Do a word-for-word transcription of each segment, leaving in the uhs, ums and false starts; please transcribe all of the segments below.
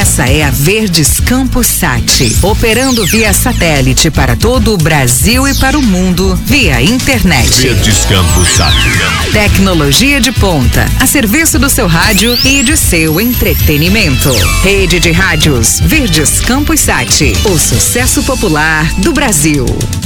Essa é a Verdes Campos Sat, operando via satélite para todo o Brasil e para o mundo via internet. Verdes Campos Sat. Tecnologia de ponta, a serviço do seu rádio e de seu entretenimento. Rede de rádios Verdes Campos Sat, o sucesso popular do Brasil.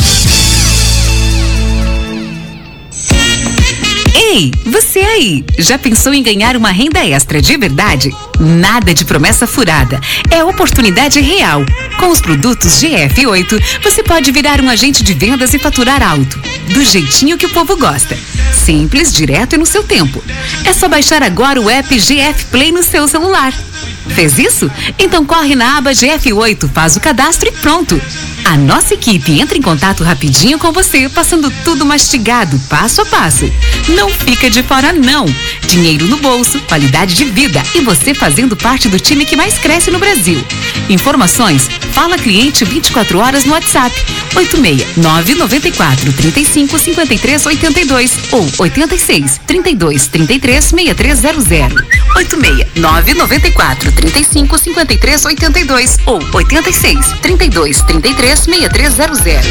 Ei, você aí, já pensou em ganhar uma renda extra de verdade? Nada de promessa furada, é oportunidade real. Com os produtos G F oito, você pode virar um agente de vendas e faturar alto, do jeitinho que o povo gosta. Simples, direto e no seu tempo. É só baixar agora o app G F Play no seu celular. Fez isso? Então corre na aba G F oito, faz o cadastro e pronto. A nossa equipe entra em contato rapidinho com você, passando tudo mastigado, passo a passo. Não fica de fora não. Dinheiro no bolso, qualidade de vida e você fazendo parte do time que mais cresce no Brasil. Informações? Fala cliente vinte e quatro horas no WhatsApp oito seis nove nove quatro três cinco cinco três oito dois ou oito seis, trinta e dois, trinta e três, sessenta e três zero zero. oito seis nove nove quatro três cinco cinco três oito dois ou oito seis, trinta e dois, trinta e três, sessenta e três zero zero.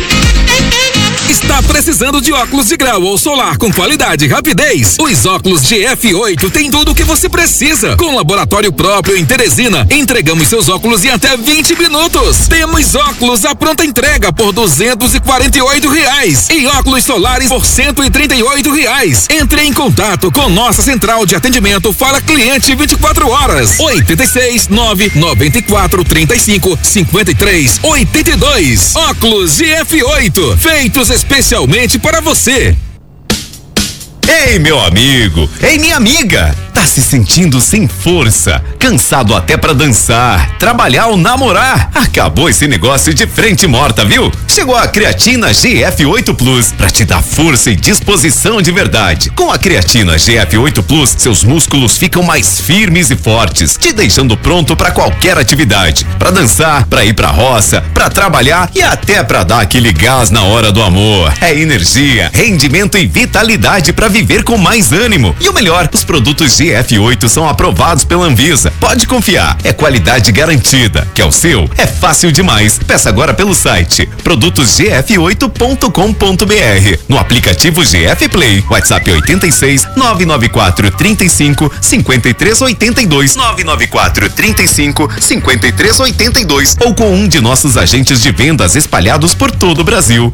Está precisando de óculos de grau ou solar com qualidade e rapidez? Os óculos G F oito têm tudo o que você precisa. Com laboratório próprio em Teresina, entregamos seus óculos em até vinte minutos. Temos óculos à pronta entrega por duzentos e quarenta e oito reais e óculos solares por cento e trinta e oito reais. Entre em contato com nossa central de atendimento Fala Cliente vinte e quatro horas. oito seis nove nove quatro três cinco cinco três oito dois. Óculos G F oito, feitos especialmente para você. Ei, meu amigo! Ei, minha amiga! Tá se sentindo sem força, cansado até pra dançar, trabalhar ou namorar? Acabou esse negócio de frente morta, viu? Chegou a creatina G F oito Plus pra te dar força e disposição de verdade. Com a creatina G F oito Plus, seus músculos ficam mais firmes e fortes, te deixando pronto pra qualquer atividade. Pra dançar, pra ir pra roça, pra trabalhar e até pra dar aquele gás na hora do amor. É energia, rendimento e vitalidade pra viver com mais ânimo. E o melhor, os produtos G F oito são aprovados pela Anvisa. Pode confiar, é qualidade garantida. Quer o seu? É fácil demais. Peça agora pelo site produtos g f oito ponto com ponto b r, no aplicativo G F Play, WhatsApp oito seis nove nove quatro três cinco cinco três oito dois, nove nove quatro três cinco cinco três oito dois ou com um de nossos agentes de vendas espalhados por todo o Brasil.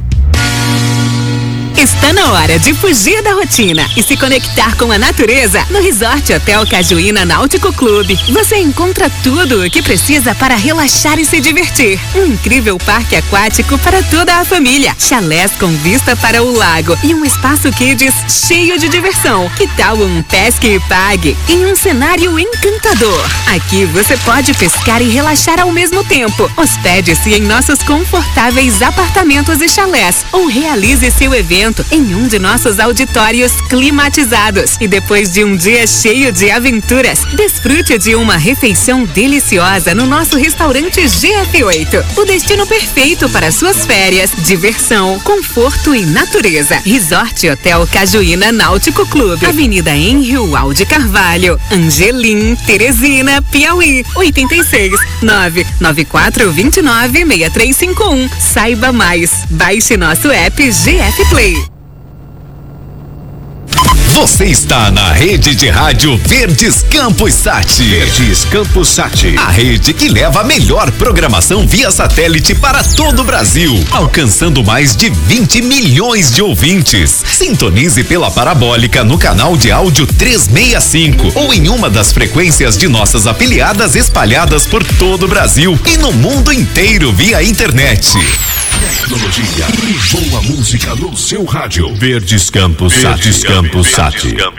Está na hora de fugir da rotina e se conectar com a natureza no Resort Hotel Cajuína Náutico Clube. Você encontra tudo o que precisa para relaxar e se divertir. Um incrível parque aquático para toda a família, chalés com vista para o lago e um espaço kids cheio de diversão. Que tal um pesque e pague em um cenário encantador? Aqui você pode pescar e relaxar ao mesmo tempo. Hospede-se em nossos confortáveis apartamentos e chalés ou realize seu evento em um de nossos auditórios climatizados. E depois de um dia cheio de aventuras, desfrute de uma refeição deliciosa no nosso restaurante G F oito. O destino perfeito para suas férias, diversão, conforto e natureza. Resort Hotel Cajuína Náutico Clube, Avenida Henrique Alde Carvalho, Angelim, Teresina, Piauí. oito seis nove nove quatro dois nove seis três cinco um. Saiba mais. Baixe nosso app G F Play. Você está na rede de rádio Verdes Campos Sat. Verdes Campos Sat. A rede que leva a melhor programação via satélite para todo o Brasil, alcançando mais de vinte milhões de ouvintes. Sintonize pela parabólica no canal de áudio trezentos e sessenta e cinco ou em uma das frequências de nossas afiliadas espalhadas por todo o Brasil e no mundo inteiro via internet. Tecnologia e boa música no seu rádio. Verdes Campos Sat. Verdes Campos Sat.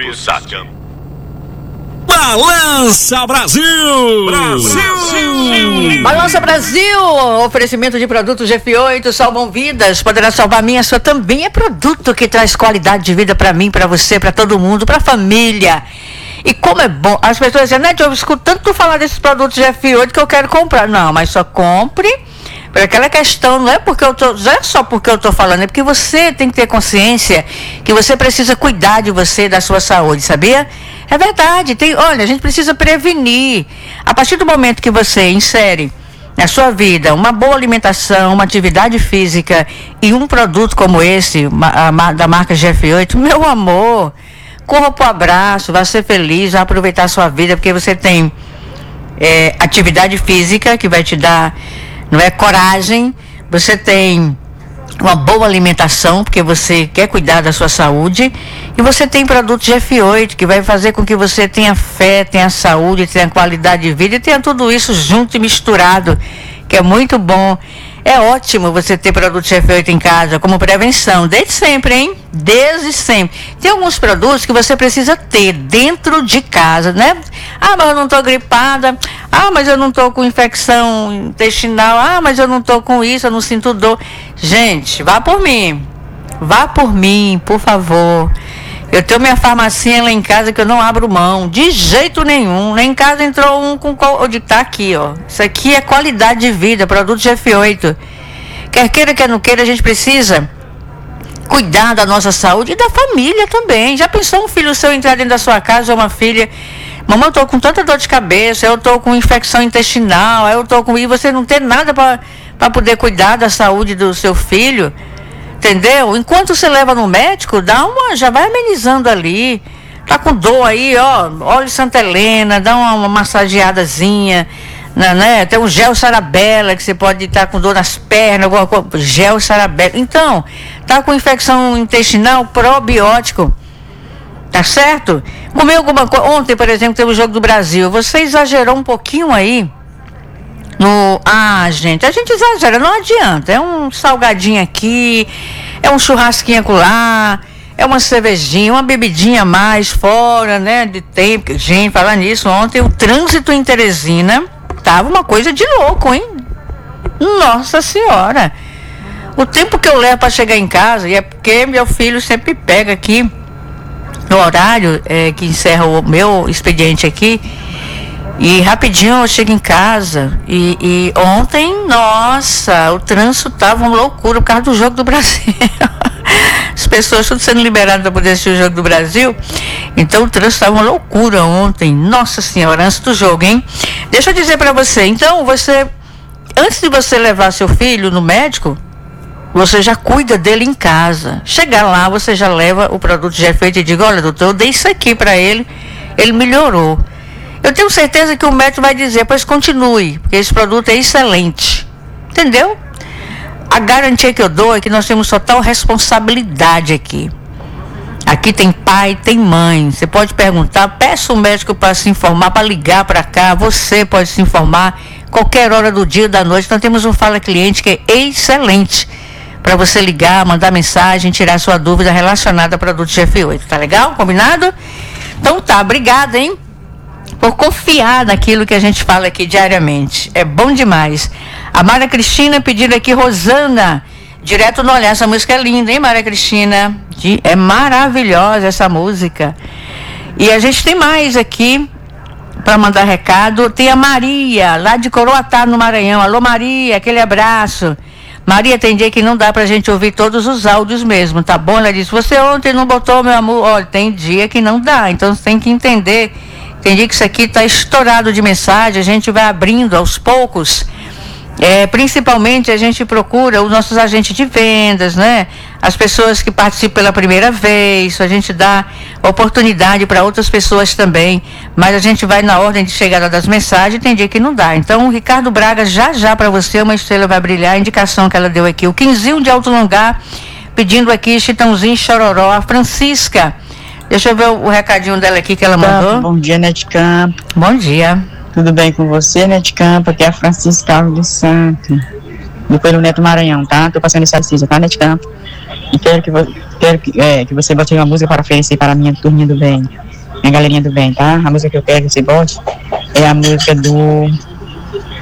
Balança Brasil! Brasil! Balança Brasil! Oferecimento de produtos G F oito salvam vidas. Poderá salvar minha, sua também. É produto que traz qualidade de vida para mim, para você, para todo mundo, para a família. E como é bom, as pessoas dizem, né, eu escuto tanto falar desses produtos G F oito que eu quero comprar. Não, mas só compre por aquela questão, não é porque eu tô, não é só porque eu tô falando, é porque você tem que ter consciência que você precisa cuidar de você, da sua saúde, sabia? É verdade, tem, olha, a gente precisa prevenir. A partir do momento que você insere na sua vida uma boa alimentação, uma atividade física e um produto como esse, a, a, da marca G F oito, meu amor, corra pro abraço, vai ser feliz, vai aproveitar a sua vida, porque você tem é, atividade física que vai te dar, não é, coragem, você tem uma boa alimentação, porque você quer cuidar da sua saúde, e você tem produto G F oito, que vai fazer com que você tenha fé, tenha saúde, tenha qualidade de vida, e tenha tudo isso junto e misturado, que é muito bom. É ótimo você ter produto G F oito em casa como prevenção, desde sempre, hein? Desde sempre. Tem alguns produtos que você precisa ter dentro de casa, né? Ah, mas eu não estou gripada. Ah, mas eu não estou com infecção intestinal. Ah, mas eu não estou com isso, eu não sinto dor. Gente, vá por mim. Vá por mim, por favor. Eu tenho minha farmacinha lá em casa que eu não abro mão, de jeito nenhum. Lá em casa entrou um com... Onde tá aqui, ó. Isso aqui é qualidade de vida, produto G F oito. Quer queira, quer não queira, a gente precisa cuidar da nossa saúde e da família também. Já pensou um filho seu entrar dentro da sua casa ou uma filha? Mamãe, eu tô com tanta dor de cabeça, eu tô com infecção intestinal, eu tô com... E você não tem nada para poder cuidar da saúde do seu filho. Entendeu? Enquanto você leva no médico, dá uma, já vai amenizando ali. Tá com dor aí, ó, óleo Santa Helena, dá uma, uma massageadazinha, né, né? Tem um gel Sarabella, que você pode estar com dor nas pernas, alguma coisa, gel Sarabella. Então, tá com infecção intestinal, probiótico. Tá certo? Comeu alguma coisa. Ontem, por exemplo, teve o Jogo do Brasil. Você exagerou um pouquinho aí. No, ah, gente, a gente exagera, não adianta. É um salgadinho aqui, é um churrasquinho acolá, é uma cervejinha, uma bebidinha a mais fora, né, de tempo. Gente, falar nisso, ontem o trânsito em Teresina tava uma coisa de louco, hein? Nossa Senhora! O tempo que eu levo para chegar em casa, e é porque meu filho sempre pega aqui no horário é, que encerra o meu expediente aqui. E rapidinho eu chego em casa e, e ontem, nossa, o trânsito tava uma loucura por causa do Jogo do Brasil. As pessoas tudo sendo liberadas para poder assistir o Jogo do Brasil. Então o trânsito tava uma loucura ontem. Nossa Senhora, antes do jogo, hein? Deixa eu dizer para você, então, você, antes de você levar seu filho no médico, você já cuida dele em casa. Chegar lá, você já leva o produto G F oito e diga, olha, doutor, eu dei isso aqui para ele, ele melhorou. Eu tenho certeza que o médico vai dizer, pois continue, porque esse produto é excelente. Entendeu? A garantia que eu dou é que nós temos total responsabilidade aqui. Aqui tem pai, tem mãe. Você pode perguntar, peça o médico para se informar, para ligar para cá. Você pode se informar qualquer hora do dia ou da noite. Nós temos um Fala Cliente que é excelente para você ligar, mandar mensagem, tirar sua dúvida relacionada ao produto G F oito. Tá legal? Combinado? Então tá, obrigada, hein? Por confiar naquilo que a gente fala aqui diariamente. É bom demais. A Maria Cristina pedindo aqui, Rosana, direto no Olhar. Essa música é linda, hein, Maria Cristina? De, é maravilhosa essa música. E a gente tem mais aqui para mandar recado. Tem a Maria, lá de Coroatá, no Maranhão. Alô, Maria, aquele abraço. Maria, tem dia que não dá pra gente ouvir todos os áudios mesmo, tá bom? Ela disse, você ontem não botou, meu amor. Olha, tem dia que não dá, então você tem que entender. Tem dia que isso aqui está estourado de mensagem, a gente vai abrindo aos poucos. É, principalmente a gente procura os nossos agentes de vendas, né? As pessoas que participam pela primeira vez, a gente dá oportunidade para outras pessoas também, mas a gente vai na ordem de chegada das mensagens, tem dia que não dá. Então o Ricardo Braga, já já para você, uma estrela vai brilhar, a indicação que ela deu aqui, o Quinzinho de Alto Longar, pedindo aqui Chitãozinho Chororó. A Francisca, deixa eu ver o, o recadinho dela aqui que ela mandou. Bom dia, Netcamp. Bom dia. Tudo bem com você, Netcamp? Aqui é a Francisca Alves de Santo, do Coelho Neto Maranhão, tá? Tô passando essa licença, tá, Netcamp? E quero que, vo- quero que, é, que você bote uma música para oferecer para a minha turminha do bem, minha galerinha do bem, tá? A música que eu quero que você bote é a música do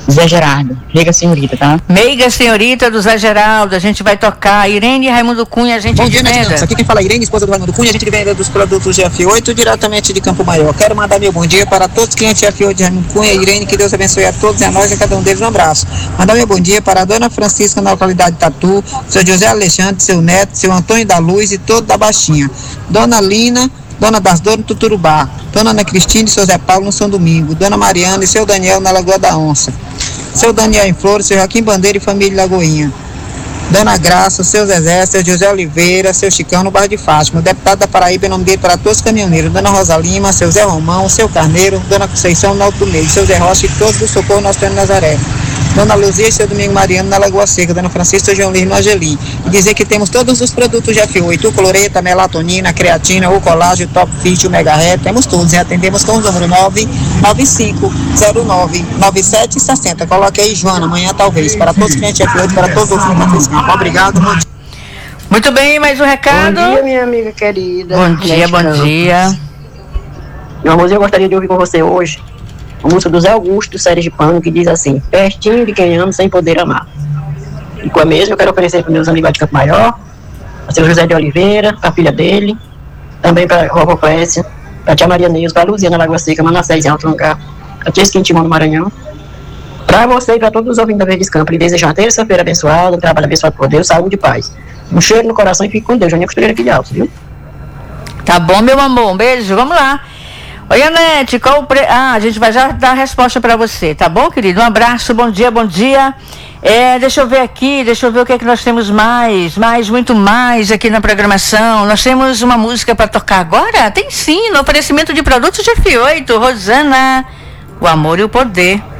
Zé Gerardo, Meiga Senhorita, tá? Meiga Senhorita do Zé Geraldo, a gente vai tocar. Irene e Raimundo Cunha, a gente Bom dia, venda. Netinhos. Aqui quem fala é Irene, esposa do Raimundo Cunha, a gente vende dos produtos G F oito diretamente de Campo Maior. Quero mandar meu bom dia para todos os clientes G F oito de Raimundo Cunha e Irene, que Deus abençoe a todos e a nós e a cada um deles um abraço. Mandar meu bom dia para a dona Francisca na localidade de Tatu, seu José Alexandre, seu neto, seu Antônio da Luz e todo da Baixinha. Dona Lina, Dona das Dores no Tuturubá, Dona Ana Cristina e seu Zé Paulo no São Domingo, Dona Mariana e seu Daniel na Lagoa da Onça, seu Daniel em Flores, seu Joaquim Bandeira e família Lagoinha, Dona Graça, seu Zezé, seu José Oliveira, seu Chicão no bairro de Fátima, o deputado da Paraíba em nome dele para todos os caminhoneiros, Dona Rosa Lima, seu Zé Romão, seu Carneiro, Dona Conceição no Alto Meio, seu Zé Rocha e todos do Socorro Nosso Senhor Nazaré, Dona Luzia e seu Domingo Mariano na Lagoa Seca, Dona Francisca e João Lino no Angelim. E dizer que temos todos os produtos G F oito, o cloreta, a melatonina, a creatina, o colágeno, o top fit, o mega ré, temos todos e atendemos com o número nove nove cinco zero nove nove sete seis zero. Coloque aí, Joana, amanhã talvez, para todos os clientes G F oito, para todos os clientes. Obrigado, bom dia. Muito bem, mais um recado. Bom dia, minha amiga querida. Bom dia, bom dia. Meu amor, eu gostaria de ouvir com você hoje a música do Zé Augusto, do Série de Pano, que diz assim: pertinho de quem ama sem poder amar. E com a mesma eu quero oferecer para meus amigos de Campo Maior, para o seu José de Oliveira, para a filha dele, também para a Rova Clécia, para a tia Maria Neus, para a Luziana Lagoa Seca, Manassés em Alto Lugar, para a tia Esquintimão no Maranhão, para você e para todos os ouvintes da Verdes Campos. E desejo uma terça-feira abençoada, um trabalho abençoado por Deus, saúde e paz. Um cheiro no coração e fique com Deus. Joaninha Costureira aqui de Alto, viu? Tá bom, meu amor, um beijo, vamos lá. Oi, Anete, qual o pre... Ah, a gente vai já dar a resposta para você, tá bom, querido? Um abraço, bom dia, bom dia. É, deixa eu ver aqui, deixa eu ver o que é que nós temos mais, mais, muito mais aqui na programação. Nós temos uma música para tocar agora? Tem sim, no oferecimento de produtos G F oito, Rosana, o amor e o poder.